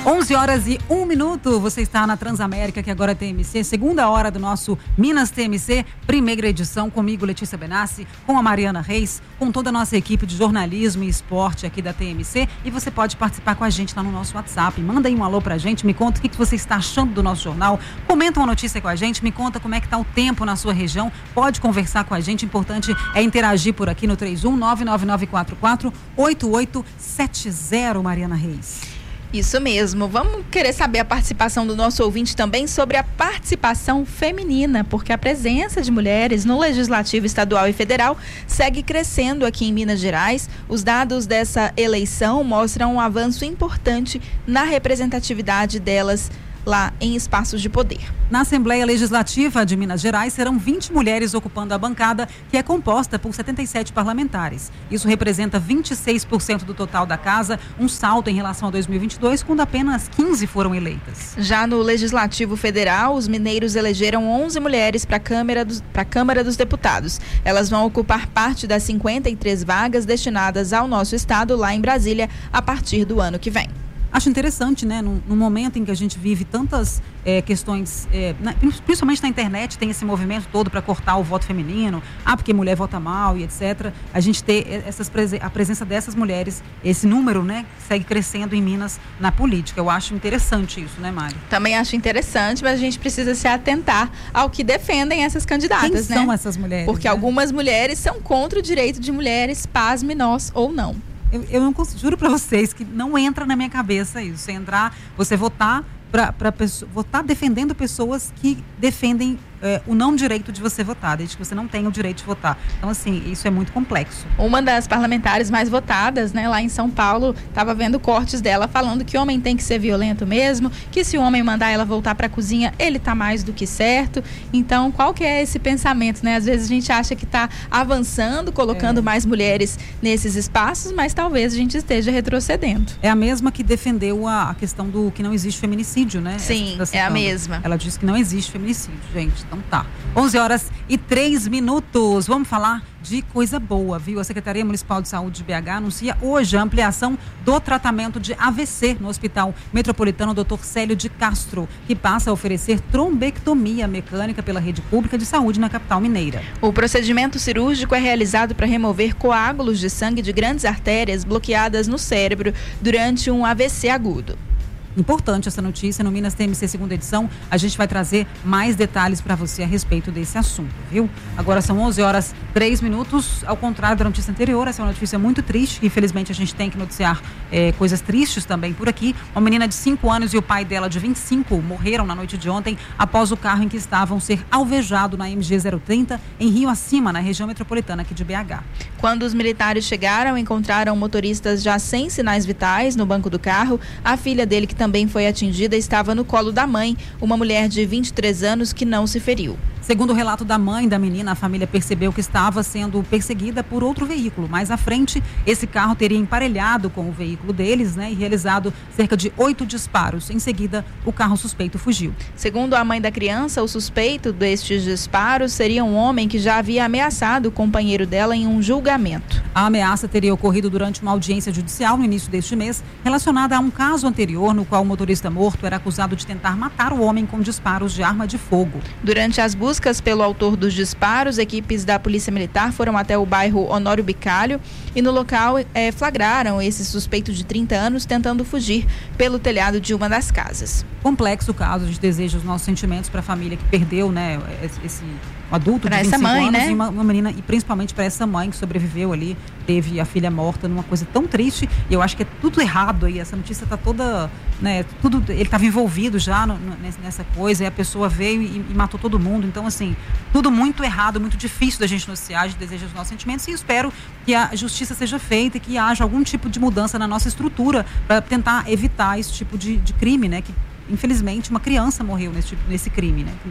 onze horas e um minuto, você está na Transamérica, que agora é T M C, segunda hora do nosso Minas T M C, primeira edição, comigo Letícia Benassi, com a Mariana Reis, com toda a nossa equipe de jornalismo e esporte aqui da T M C, e você pode participar com a gente lá no nosso WhatsApp, manda aí um alô pra gente, me conta o que, que você está achando do nosso jornal, comenta uma notícia com a gente, me conta como é que tá o tempo na sua região, pode conversar com a gente, importante é interagir por aqui no três um nove nove nove quatro quatro oito oito sete zero, Mariana Reis. Isso mesmo. Vamos querer saber a participação do nosso ouvinte também sobre a participação feminina, porque a presença de mulheres no Legislativo Estadual e Federal segue crescendo aqui em Minas Gerais. Os dados dessa eleição mostram um avanço importante na representatividade delas lá em espaços de poder. Na Assembleia Legislativa de Minas Gerais, serão vinte mulheres ocupando a bancada, que é composta por setenta e sete parlamentares. Isso representa vinte e seis por cento do total da casa, um salto em relação a dois mil e vinte e dois, quando apenas quinze foram eleitas. Já no Legislativo Federal, os mineiros elegeram onze mulheres para a Câmara dos, para a Câmara dos Deputados. Elas vão ocupar parte das cinquenta e três vagas destinadas ao nosso estado lá em Brasília a partir do ano que vem. Acho interessante, né, no, no momento em que a gente vive tantas é, questões, é, na, principalmente na internet, tem esse movimento todo para cortar o voto feminino, ah, porque mulher vota mal e etcétera. A gente ter essas, a presença dessas mulheres, esse número, né, segue crescendo em Minas na política. Eu acho interessante isso, né, Mari? Também acho interessante, mas a gente precisa se atentar ao que defendem essas candidatas, Quem né? são essas mulheres? Porque né? algumas mulheres ssão contra o direito de mulheres, pasme nós ou não. Eu, eu não consigo, juro para vocês que não entra na minha cabeça isso. Você entrar, você votar para votar defendendo pessoas que defendem é, o não direito de você votar, desde que você não tenha o direito de votar. Então, assim, isso é muito complexo. Uma das parlamentares mais votadas, né, lá em São Paulo, estava vendo cortes dela falando que homem tem que ser violento mesmo, que se o homem mandar ela voltar para a cozinha, ele tá mais do que certo. Então, qual que é esse pensamento, né? Às vezes a gente acha que está avançando, colocando é. mais mulheres nesses espaços, mas talvez a gente esteja retrocedendo. É a mesma que defendeu a, a questão do que não existe feminicídio, né? Sim, tá é a mesma. Ela disse que não existe feminicídio, gente. Então tá. onze horas e três minutos. Vamos falar de coisa boa, viu? A Secretaria Municipal de Saúde de B H anuncia hoje a ampliação do tratamento de A V C no Hospital Metropolitano doutor Célio de Castro, que passa a oferecer trombectomia mecânica pela rede pública de saúde na capital mineira. O procedimento cirúrgico é realizado para remover coágulos de sangue de grandes artérias bloqueadas no cérebro durante um A V C agudo. Importante essa notícia, no Minas T M C segunda edição, a gente vai trazer mais detalhes para você a respeito desse assunto, viu? Agora são onze horas e três minutos, ao contrário da notícia anterior, essa é uma notícia muito triste, que infelizmente a gente tem que noticiar é, coisas tristes também por aqui. Uma menina de cinco anos e o pai dela de vinte e cinco morreram na noite de ontem após o carro em que estavam ser alvejado na M G zero trinta em Rio Acima, na região metropolitana aqui de B H. Quando os militares chegaram, encontraram motoristas já sem sinais vitais no banco do carro. A filha dele, que também foi atingida, estava no colo da mãe, uma mulher de vinte e três anos que não se feriu. Segundo o relato da mãe da menina, a família percebeu que estava sendo perseguida por outro veículo. Mais à frente, esse carro teria emparelhado com o veículo deles, né, e realizado cerca de oito disparos. Em seguida, o carro suspeito fugiu. Segundo a mãe da criança, o suspeito destes disparos seria um homem que já havia ameaçado o companheiro dela em um julgamento. A ameaça teria ocorrido durante uma audiência judicial no início deste mês, relacionada a um caso anterior no qual o motorista morto era acusado de tentar matar o homem com disparos de arma de fogo. Durante as buscas pelo autor dos disparos, equipes da Polícia Militar foram até o bairro Honório Bicalho e no local eh, flagraram esse suspeito de trinta anos tentando fugir pelo telhado de uma das casas. Complexo o caso, a gente deseja os nossos sentimentos para a família que perdeu, né, esse um adulto pra de vinte e cinco essa mãe, anos, né? e uma, uma menina, e principalmente para essa mãe que sobreviveu ali, teve a filha morta numa coisa tão triste, e eu acho que é tudo errado aí, essa notícia tá toda, né, tudo, ele estava envolvido já no, no, nessa coisa, e a pessoa veio e, e matou todo mundo, então assim, tudo muito errado, muito difícil da gente noticiar, a gente deseja os nossos sentimentos e espero que a justiça seja feita e que haja algum tipo de mudança na nossa estrutura para tentar evitar esse tipo de, de crime, né, que infelizmente uma criança morreu nesse, tipo, nesse crime, né.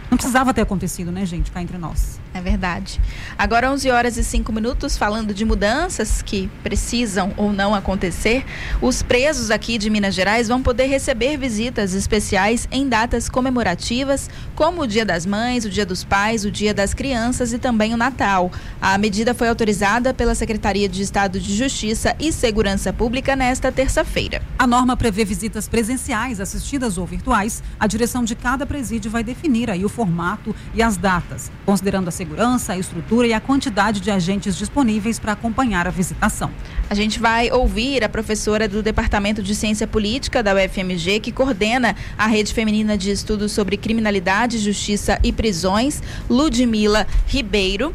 Não precisava ter acontecido, né, gente, cá entre nós. É verdade. Agora onze horas e cinco minutos, falando de mudanças que precisam ou não acontecer, os presos aqui de Minas Gerais vão poder receber visitas especiais em datas comemorativas, como o Dia das Mães, o Dia dos Pais, o Dia das Crianças e também o Natal. A medida foi autorizada pela Secretaria de Estado de Justiça e Segurança Pública nesta terça-feira. A norma prevê visitas presenciais, assistidas ou virtuais. A direção de cada presídio vai definir aí o formato e as datas, considerando a segurança, a estrutura e a quantidade de agentes disponíveis para acompanhar a visitação. A gente vai ouvir a professora do Departamento de Ciência Política da U F M G, que coordena a Rede Feminina de Estudos sobre Criminalidade, Justiça e Prisões, Ludmila Ribeiro.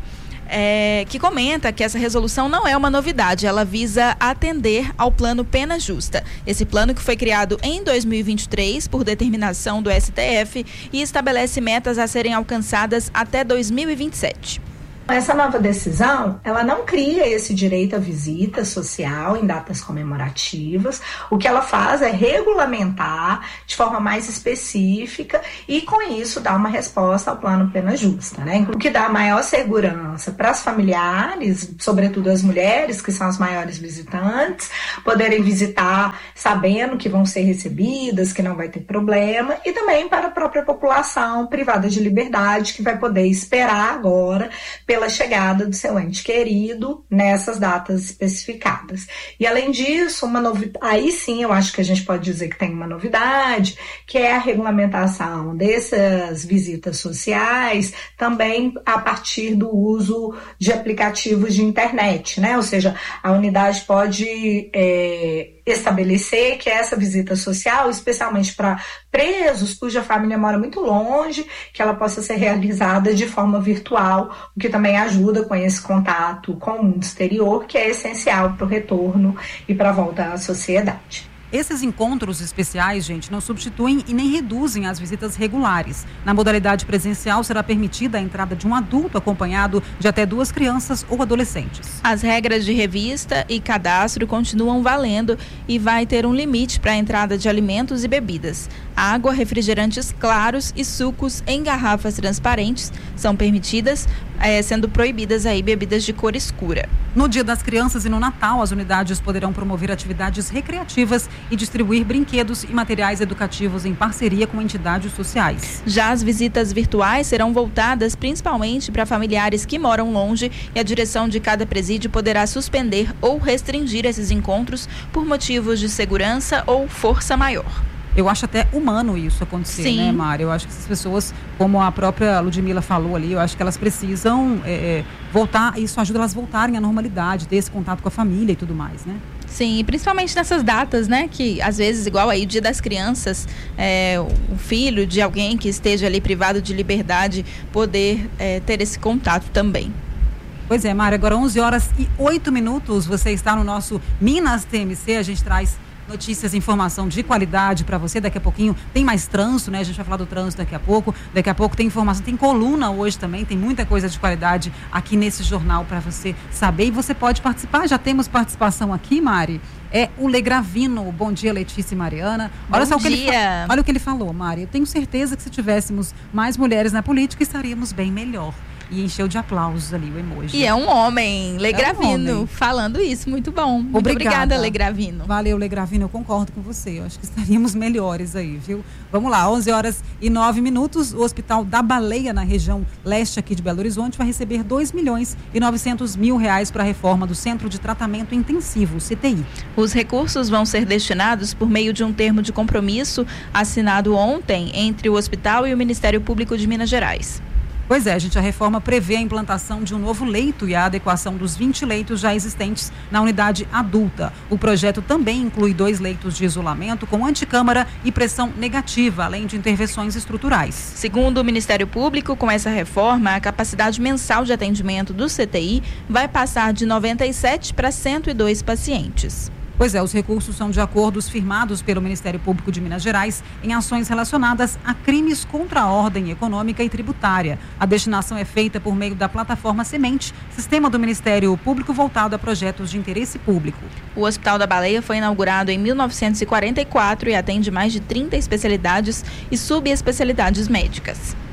É, que comenta que essa resolução não é uma novidade, ela visa atender ao plano Pena Justa. Esse plano que foi criado em dois mil e vinte e três por determinação do S T F e estabelece metas a serem alcançadas até dois mil e vinte e sete. Essa nova decisão, ela não cria esse direito à visita social em datas comemorativas. O que ela faz é regulamentar de forma mais específica e, com isso, dar uma resposta ao plano Pena Justa, né? O que dá maior segurança para as familiares, sobretudo as mulheres, que são as maiores visitantes, poderem visitar sabendo que vão ser recebidas, que não vai ter problema, e também para a própria população privada de liberdade, que vai poder esperar agora pela chegada do seu ente querido nessas datas especificadas. E além disso, uma novidade, aí sim eu acho que a gente pode dizer que tem uma novidade, que é a regulamentação dessas visitas sociais também a partir do uso de aplicativos de internet, né? Ou seja, a unidade pode é, estabelecer que essa visita social, especialmente para presos cuja família mora muito longe, que ela possa ser realizada de forma virtual, o que também ajuda com esse contato com o mundo exterior, que é essencial para o retorno e para a volta à sociedade. Esses encontros especiais, gente, não substituem e nem reduzem as visitas regulares. Na modalidade presencial, será permitida a entrada de um adulto acompanhado de até duas crianças ou adolescentes. As regras de revista e cadastro continuam valendo e vai ter um limite para a entrada de alimentos e bebidas. Água, refrigerantes claros e sucos em garrafas transparentes são permitidas, é, sendo proibidas aí bebidas de cor escura. No Dia das Crianças e no Natal, as unidades poderão promover atividades recreativas e distribuir brinquedos e materiais educativos em parceria com entidades sociais. Já as visitas virtuais serão voltadas principalmente para familiares que moram longe e a direção de cada presídio poderá suspender ou restringir esses encontros por motivos de segurança ou força maior. Eu acho até humano isso acontecer, Sim. né, Mari? Eu acho que essas pessoas, como a própria Ludmila falou ali, eu acho que elas precisam é, voltar, isso ajuda elas a voltarem à normalidade, ter esse contato com a família e tudo mais, né? Sim, principalmente nessas datas, né? Que às vezes, igual aí o Dia das Crianças, é, o filho de alguém que esteja ali privado de liberdade poder é, ter esse contato também. Pois é, Mari, agora onze horas e oito minutos, você está no nosso Minas T M C, a gente traz notícias e informação de qualidade para você. Daqui a pouquinho tem mais trânsito, né? A gente vai falar do trânsito daqui a pouco. Daqui a pouco tem informação, tem coluna hoje também, tem muita coisa de qualidade aqui nesse jornal para você saber. E você pode participar, já temos participação aqui, Mari. É o Legravino. Bom dia, Letícia e Mariana. Olha Bom só o que dia. ele fa... Olha o que ele falou, Mari. Eu tenho certeza que se tivéssemos mais mulheres na política, estaríamos bem melhor. E encheu de aplausos ali o emoji. E é um homem, Legravino, é um homem. falando isso, muito bom. Muito obrigada, obrigada, Legravino. Valeu, Legravino, eu concordo com você. Eu acho que estaríamos melhores aí, viu? Vamos lá, onze horas e nove minutos. O Hospital da Baleia, na região leste aqui de Belo Horizonte, vai receber dois milhões e novecentos mil reais para a reforma do Centro de Tratamento Intensivo, C T I. Os recursos vão ser destinados por meio de um termo de compromisso assinado ontem entre o hospital e o Ministério Público de Minas Gerais. Pois é, gente, a reforma prevê a implantação de um novo leito e a adequação dos vinte leitos já existentes na unidade adulta. O projeto também inclui dois leitos de isolamento com anticâmara e pressão negativa, além de intervenções estruturais. Segundo o Ministério Público, com essa reforma, a capacidade mensal de atendimento do C T I vai passar de noventa e sete para cento e dois pacientes. Pois é, os recursos são de acordos firmados pelo Ministério Público de Minas Gerais em ações relacionadas a crimes contra a ordem econômica e tributária. A destinação é feita por meio da plataforma Semente, sistema do Ministério Público voltado a projetos de interesse público. O Hospital da Baleia foi inaugurado em mil novecentos e quarenta e quatro e atende mais de trinta especialidades e subespecialidades médicas.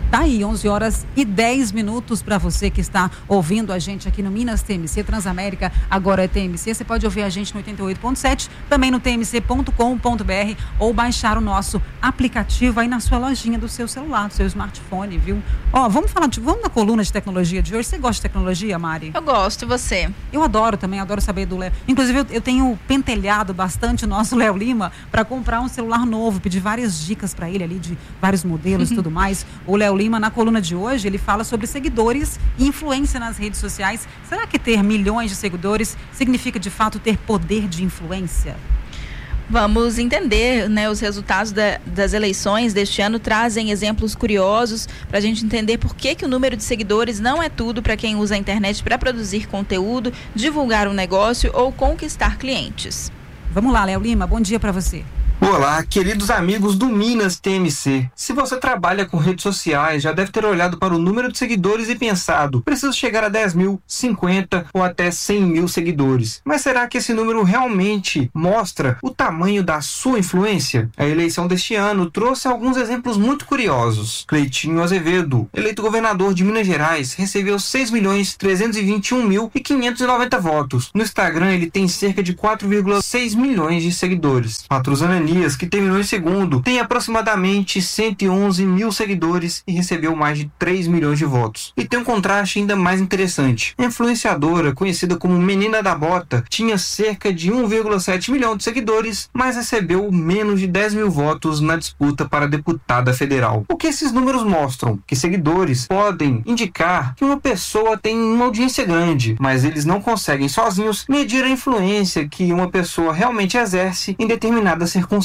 Tá aí, onze horas e dez minutos para você que está ouvindo a gente aqui no Minas T M C, Transamérica, agora é T M C. Você pode ouvir a gente no oitenta e oito ponto sete, também no t m c ponto com ponto b r ou baixar o nosso aplicativo aí na sua lojinha do seu celular, do seu smartphone, viu? Ó, vamos falar de, vamos na coluna de tecnologia de hoje. Você gosta de tecnologia, Mari? Eu gosto, e você? Eu adoro também, adoro saber do Léo. Inclusive, eu, eu tenho pentelhado bastante o nosso Léo Lima para comprar um celular novo, pedir várias dicas para ele ali de vários modelos e tudo mais. O Léo Lima, na coluna de hoje, ele fala sobre seguidores e influência nas redes sociais. Será que ter milhões de seguidores significa, de fato, ter poder de influência? Vamos entender, né, os resultados da, das eleições deste ano trazem exemplos curiosos para a gente entender por que, que o número de seguidores não é tudo para quem usa a internet para produzir conteúdo, divulgar um negócio ou conquistar clientes. Vamos lá, Léo Lima, bom dia para você. Olá, queridos amigos do Minas T M C. Se você trabalha com redes sociais, já deve ter olhado para o número de seguidores e pensado, preciso chegar a dez mil, cinquenta ou até cem mil seguidores. Mas será que esse número realmente mostra o tamanho da sua influência? A eleição deste ano trouxe alguns exemplos muito curiosos. Cleitinho Azevedo, eleito governador de Minas Gerais, recebeu seis milhões trezentos e vinte e um mil e quinhentos e noventa votos. No Instagram, ele tem cerca de quatro vírgula seis milhões de seguidores. Patrusana, que terminou em segundo, tem aproximadamente cento e onze mil seguidores e recebeu mais de três milhões de votos. E tem um contraste ainda mais interessante. A influenciadora, conhecida como Menina da Bota, tinha cerca de um vírgula sete milhão de seguidores, mas recebeu menos de dez mil votos na disputa para deputada federal. O que esses números mostram? Que seguidores podem indicar que uma pessoa tem uma audiência grande, mas eles não conseguem sozinhos medir a influência que uma pessoa realmente exerce em determinadas circunstâncias.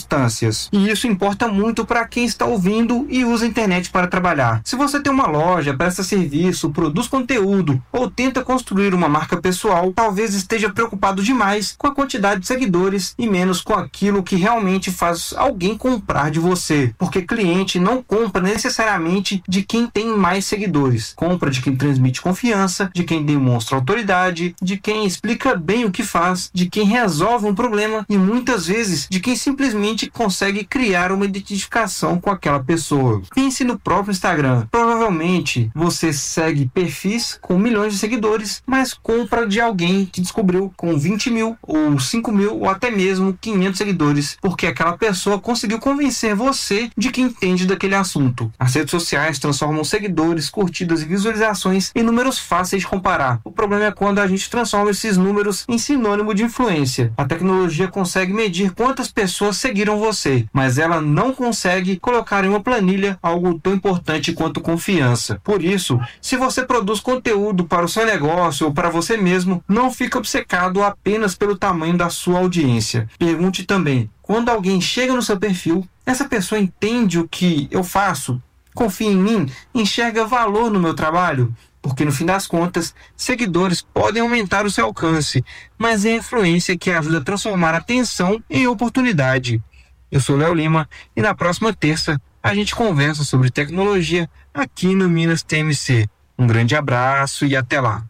E isso importa muito para quem está ouvindo e usa a internet para trabalhar. Se você tem uma loja, presta serviço, produz conteúdo ou tenta construir uma marca pessoal, talvez esteja preocupado demais com a quantidade de seguidores e menos com aquilo que realmente faz alguém comprar de você. Porque cliente não compra necessariamente de quem tem mais seguidores. Compra de quem transmite confiança, de quem demonstra autoridade, de quem explica bem o que faz, de quem resolve um problema e muitas vezes de quem simplesmente consegue criar uma identificação com aquela pessoa. Pense no próprio Instagram. Provavelmente você segue perfis com milhões de seguidores, mas compra de alguém que descobriu com vinte mil ou cinco mil ou até mesmo quinhentos seguidores, porque aquela pessoa conseguiu convencer você de que entende daquele assunto. As redes sociais transformam seguidores, curtidas e visualizações em números fáceis de comparar. O problema é quando a gente transforma esses números em sinônimo de influência. A tecnologia consegue medir quantas pessoas seguiram você, mas ela não consegue colocar em uma planilha algo tão importante quanto confiança. Por isso, se você produz conteúdo para o seu negócio ou para você mesmo, não fique obcecado apenas pelo tamanho da sua audiência. Pergunte também, quando alguém chega no seu perfil, essa pessoa entende o que eu faço? Confia em mim? Enxerga valor no meu trabalho? Porque no fim das contas, seguidores podem aumentar o seu alcance, mas é a influência que ajuda a transformar a atenção em oportunidade. Eu sou Léo Lima e na próxima terça a gente conversa sobre tecnologia aqui no Minas T M C. Um grande abraço e até lá.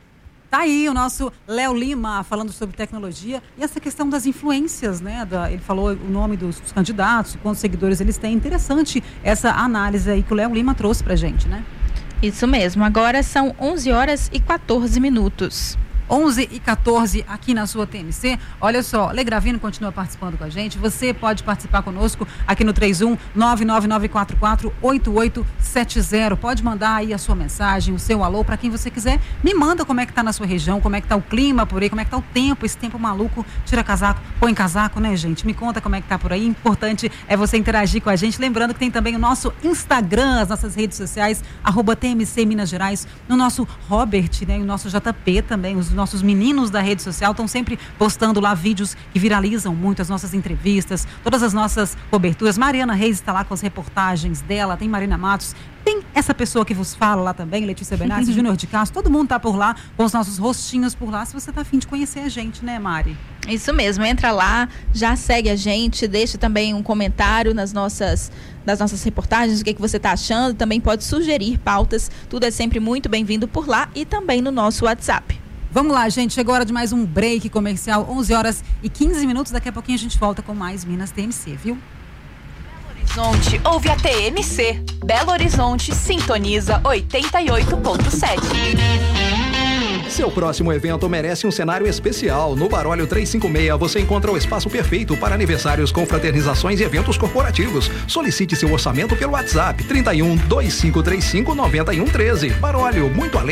Tá aí o nosso Léo Lima falando sobre tecnologia e essa questão das influências, né? Da, ele falou o nome dos, dos candidatos, quantos seguidores eles têm. Interessante essa análise aí que o Léo Lima trouxe pra gente, né? Isso mesmo, agora são onze horas e quatorze minutos. onze e quatorze aqui na sua T M C. Olha só, Lê Gravino continua participando com a gente. Você pode participar conosco aqui no três um nove nove nove quatro quatro oito oito sete zero. Pode mandar aí a sua mensagem, o seu alô para quem você quiser. Me manda como é que tá na sua região, como é que tá o clima por aí, como é que tá o tempo, esse tempo maluco. Tira casaco, põe casaco, né, gente? Me conta como é que tá por aí. Importante é você interagir com a gente. Lembrando que tem também o nosso Instagram, as nossas redes sociais, arroba T M C Minas Gerais. No nosso Robert, né, e o nosso J P também, os nossos meninos da rede social estão sempre postando lá vídeos que viralizam muito as nossas entrevistas, todas as nossas coberturas. Mariana Reis está lá com as reportagens dela, tem Marina Matos, tem essa pessoa que vos fala lá também, Letícia Benassi, Júnior de Castro, todo mundo tá por lá, com os nossos rostinhos por lá, se você tá a fim de conhecer a gente, né, Mari? Isso mesmo, entra lá, já segue a gente, deixa também um comentário nas nossas, das nossas reportagens, o que, que você tá achando, também pode sugerir pautas, tudo é sempre muito bem-vindo por lá e também no nosso WhatsApp. Vamos lá, gente, chegou a hora de mais um break comercial, onze horas e quinze minutos, daqui a pouquinho a gente volta com mais Minas T M C, viu? Horizonte, ouve a T M C. Belo Horizonte sintoniza oitenta e oito ponto sete. Seu próximo evento merece um cenário especial. No Barólio trezentos e cinquenta e seis você encontra o espaço perfeito para aniversários, confraternizações e eventos corporativos. Solicite seu orçamento pelo WhatsApp trinta e um, vinte e cinco trinta e cinco, noventa e um treze. Barólio, muito além